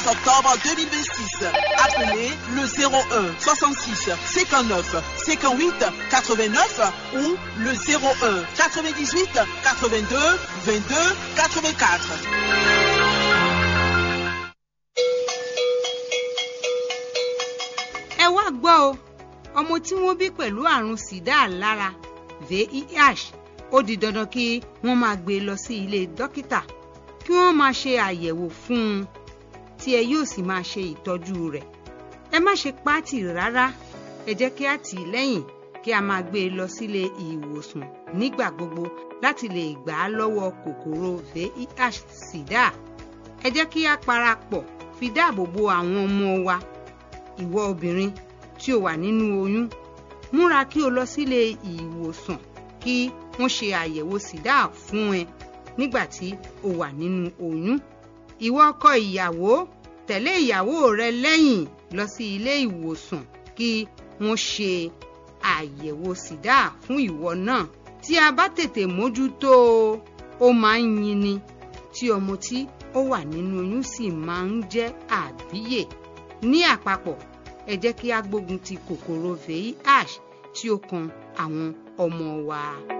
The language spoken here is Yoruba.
octobre 2026. Appelez le 01 66 59 58 89 ou le 01 98 82 22 84. Ẹ wá gbọ́ o, ọmọ tí wọ́n bí pẹ̀lú àrùn sìdá lára VIH ó di dandan kí wọ́n máa gbé lọ sí ilé dókítà kí wọ́n máa ṣe àyẹ̀wò fún un tí ẹ yóò sì máa ṣe ìtọ́jú rẹ̀. Ẹ má ṣe pátì rárá, ẹ jẹ́ kí á tì í lẹ́yìn kí a máa gbé lọ sílé ìwòsàn nígbà gbogbo láti lè gbà á lọ́wọ́ kòkòrò VIH sìdá. Ẹ jẹ́ kí á parapọ̀ fi dáàbò bo àwọn ọmọ wa. Ìwọ obìnrin tí o wà nínú oyún, múra kí o lọ sílé ìwòsàn kí wọ́n ṣe àyẹ̀wò sìdá fún ẹ nígbà tí o wà nínú oyún. Ìwọ ọkọ ìyàwó, tẹ̀lé ìyàwó rẹ lẹ́yìn lọ sí ilé ìwòsàn kí wọ́n ṣe àyẹ̀wò sìdá fún ìwọ náà. Tí a bá tètè mójútó ó máa ń yinni, tí ọmọ tí ó wà nínú oyún sì máa ń jẹ́ àbíyè. Ní àpapọ̀, ẹ jẹ́ kí á gbógun ti kòkòrò VIH tí ó kan àwọn ọmọ wa.